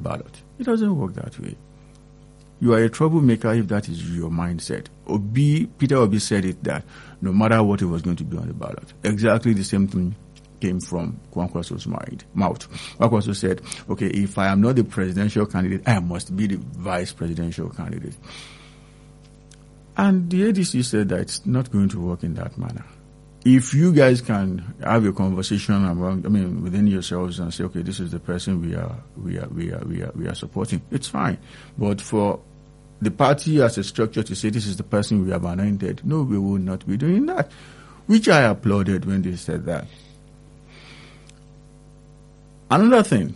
ballot. It doesn't work that way. You are a troublemaker if that is your mindset. Peter Obi said it that no matter what it was going to be on the ballot, exactly the same thing came from Kwankwaso's mouth. Kwankwaso said, okay, if I am not the presidential candidate, I must be the vice presidential candidate. And the ADC said that it's not going to work in that manner. If you guys can have a conversation within yourselves and say, okay, this is the person we are supporting, it's fine. But for the party as a structure to say this is the person we have anointed, no, we will not be doing that. Which I applauded when they said that. Another thing,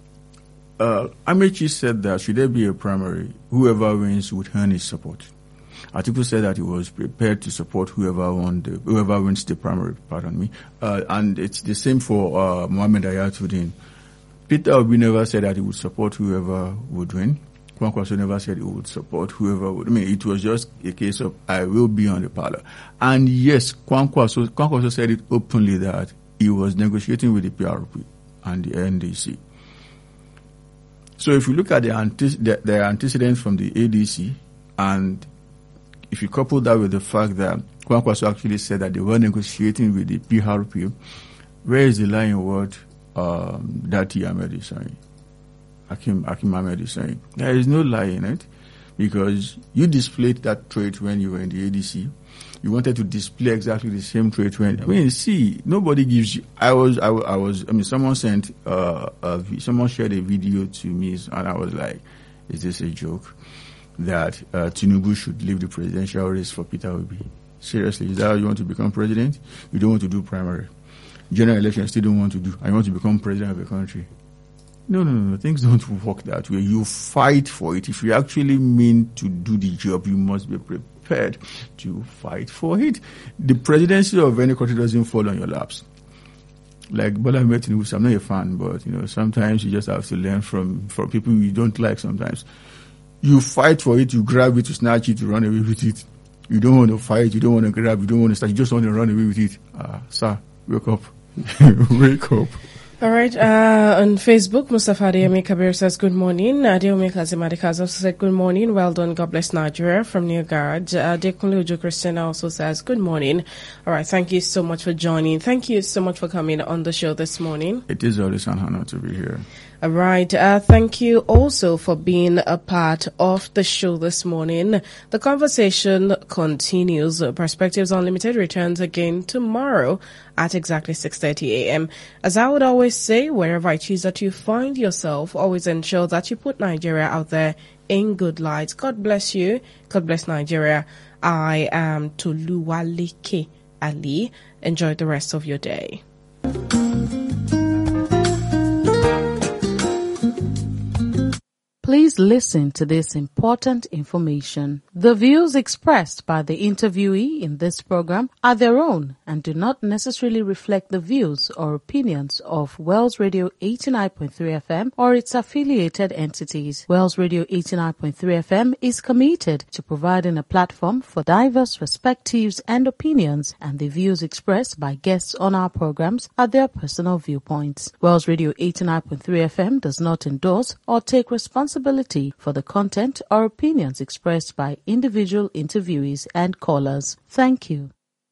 Amaechi said that should there be a primary, whoever wins would earn his support. Atiku said that he was prepared to support whoever wins the primary, and it's the same for Mohammed Ayatollah. Peter Obi never said that he would support whoever would win. Kwankwaso never said he would support whoever would. It was just a case of, I will be on the parlor. And yes, Kwankwaso said it openly that he was negotiating with the PRP and the NDC. So if you look at the antecedents from the ADC, and if you couple that with the fact that Kwankwaso actually said that they were negotiating with the PRP, where is the lie in what Dati Ahmed is saying? Hakim Ahmed is saying? There is no lie in it, because you displayed that trait when you were in the ADC. You wanted to display exactly the same trait when, nobody gives you, someone sent, someone shared a video to me and I was like, is this a joke? That Tinubu should leave the presidential race for Peter Obi. Seriously, is that how you want to become president? You don't want to do primary. General election, still don't want to do. I want to become president of a country. No. Things don't work that way. You fight for it. If you actually mean to do the job, you must be prepared to fight for it. The presidency of any country doesn't fall on your laps. Like Bola Ahmed Tinubu, I'm not a fan, but sometimes you just have to learn from people you don't like sometimes. You fight for it, you grab it, you snatch it, you run away with it. You don't want to fight, you don't want to grab, you don't want to snatch, you just want to run away with it. Sir, wake up. Wake up. All right. On Facebook, Mustafa Adeyemi Kabir says, good morning. Adeyemi Kazimadika's also said, good morning. Well done. God bless Nigeria from New Garage. Dekunle Ojo Christina also says, good morning. All right. Thank you so much for joining. Thank you so much for coming on the show this morning. It is always an honor to be here. All right. Thank you also for being a part of the show this morning. The conversation continues. Perspectives Unlimited returns again tomorrow at exactly 6:30 a.m. As I would always say, wherever it is that you find yourself, always ensure that you put Nigeria out there in good light. God bless you. God bless Nigeria. I am Toluwaleke Ali. Enjoy the rest of your day. Please listen to this important information. The views expressed by the interviewee in this program are their own and do not necessarily reflect the views or opinions of Wells Radio 89.3 FM or its affiliated entities. Wells Radio 89.3 FM is committed to providing a platform for diverse perspectives and opinions, and the views expressed by guests on our programs are their personal viewpoints. Wells Radio 89.3 FM does not endorse or take responsibility for the content or opinions expressed by individual interviewees and callers. Thank you.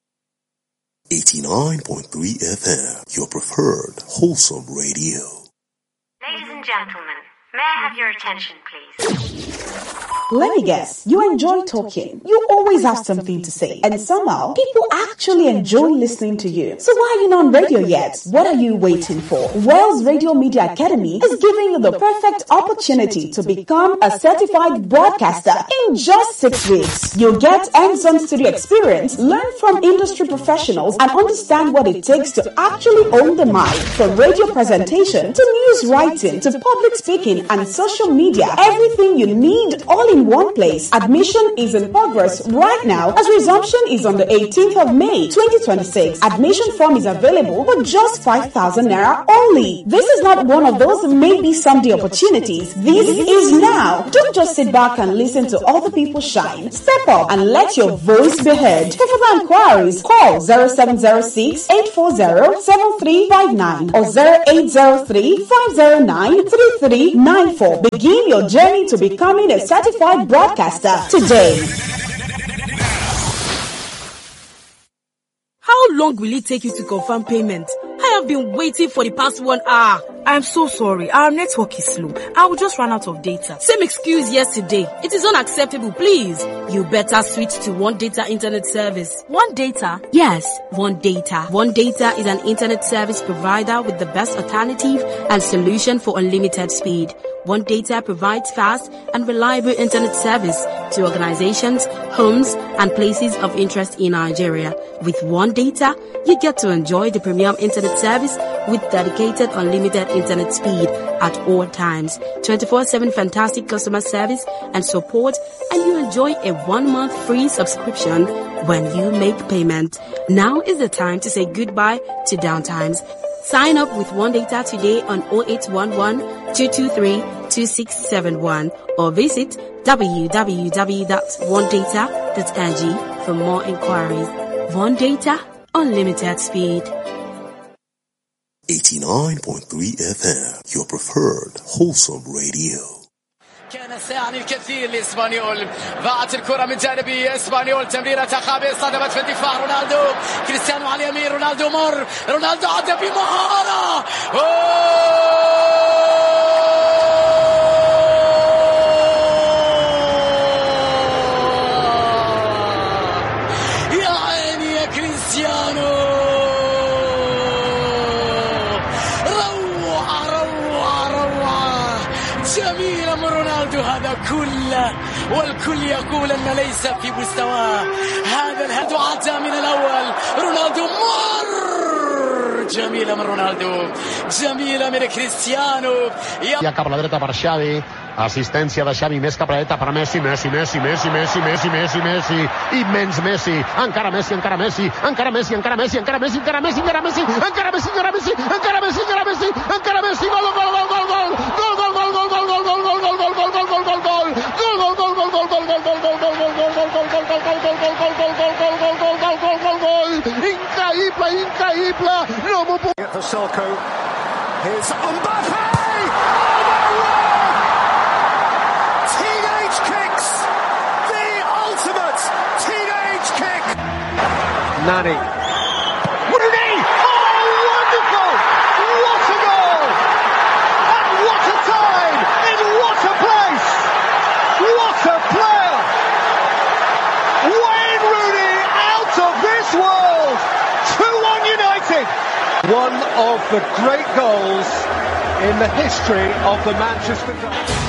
89.3 FM, your preferred wholesome radio. Ladies and gentlemen, may I have your attention, please? Let me guess, you enjoy talking. You always have something to say. And somehow, people actually enjoy listening to you. So why are you not on radio yet? What are you waiting for? Wells Radio Media Academy is giving you the perfect opportunity to become a certified broadcaster in just 6 weeks. You'll get hands-on studio experience, learn from industry professionals, and understand what it takes to actually own the mic. From radio presentation to news writing to public speaking and social media, everything you need all in one place. Admission is in progress right now as resumption is on the 18th of May 2026. Admission form is available for just 5,000 naira only. This is not one of those maybe someday opportunities. This is now. Don't just sit back and listen to other people shine. Step up and let your voice be heard. For further inquiries, call 0706 840 7359 or 0803 509 3399. 0994. Begin your journey to becoming a certified broadcaster today. How long will it take you to confirm payment? I have been waiting for the past 1 hour. I'm so sorry. Our network is slow. I will just run out of data. Same excuse yesterday. It is unacceptable, please. You better switch to One Data Internet Service. One Data? Yes, One Data. One Data is an internet service provider with the best alternative and solution for unlimited speed. One Data provides fast and reliable internet service to organizations, homes, and places of interest in Nigeria. With One Data, you get to enjoy the premium internet service with dedicated unlimited internet speed at all times, 24/7 fantastic customer service and support, and you enjoy a 1-month free subscription when you make payment. Now is the time to say goodbye to downtimes. Sign up with One Data today on 0811 223 2671 or visit www.onedata.ng for more inquiries. One Data, unlimited speed. 89.3 FM, your preferred wholesome radio. كان ساعد الكثير لإسبانيول. ضاعت الكرة من جانب إسبانيول. تمريرة خابئة صدمت في الدفاع. رونالدو كريستيانو على اليمين. رونالدو مر. رونالدو عدى بمهارة. يا عيني يا كريستيانو. جميل من رونالدو هذا كله، والكل يقول أن ليس في مستواه. هذا الهدف عدى من الأول. رونالدو مر. جميلة من رونالدو، جميلة من كريستيانو. Ja cap a la dreta per Xavi, assistència de Xavi, més cap a la dreta per Messi, Messi, immens Messi, encara Messi, encara Messi, encara Messi, encara Messi, encara Messi, encara Messi, encara Messi, encara Messi, encara Messi, encara Messi, encara Messi, encara Messi, gol, gol, gol, gol, gol, gol, gol, gol, gol, gol, gol, gol, gol, gol, gol, gol, gol, gol, gol, increïble, no m'ho puc... For Selko, here's Mbappe! Teenage kicks! The ultimate teenage kick! Nani. Rooney! Oh, wonderful! What a goal! At what a time! In what a place! What a player! Wayne Rooney out of this world! 2-1 United! One of the great goals in the history of the Manchester Derby.